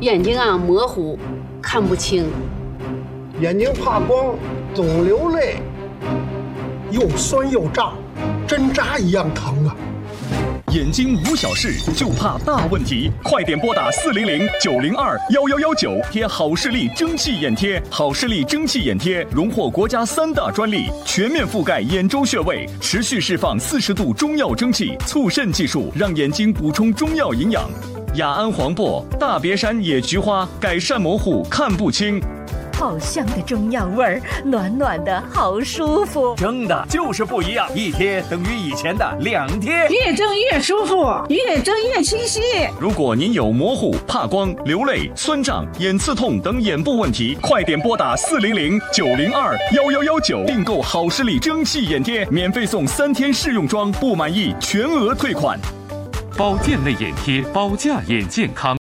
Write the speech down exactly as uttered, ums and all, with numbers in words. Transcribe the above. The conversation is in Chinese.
眼睛啊模糊，看不清， 眼睛怕光，总流泪， 又酸又胀，针扎一样疼啊！ 眼睛无小事，就怕大问题，快点拨打四零零九零二幺幺幺九，贴好视力蒸汽眼贴。好视力蒸汽眼贴荣获国家三大专利，全面覆盖眼周穴位，持续释放四十度中药蒸汽，促渗技术让眼睛补充中药营养。雅安黄柏、大别山野菊花，改善模糊看不清。 好香的中药味儿，暖暖的好舒服。 蒸的就是不一样，一贴等于以前的两贴， 越蒸越舒服，越蒸越清晰。 如果您有模糊、怕光、流泪、酸胀、眼刺痛等眼部问题，快点拨打四零零九零二幺幺幺九，订购好视力蒸汽眼贴，免费送三天试用装，不满意全额退款。 保健类眼贴，保驾眼健康。